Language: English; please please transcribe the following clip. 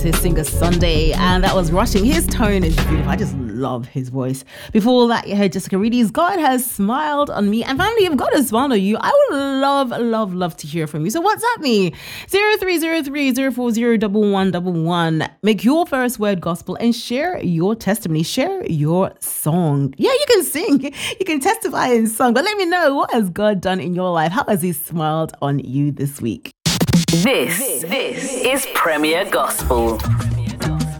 His singer Sunday, and that was Rushing. His tone is beautiful. I just love his voice. Before that, you heard Jessica Reedy's God Has Smiled on Me. And finally, if God has smiled on you, I would love to hear from you. So WhatsApp me 0303-040-1111. Make your first word gospel and share your testimony. Share your song. Yeah, you can sing. You can testify in song. But let me know, what has God done in your life? How has He smiled on you this week? This is Premier Gospel.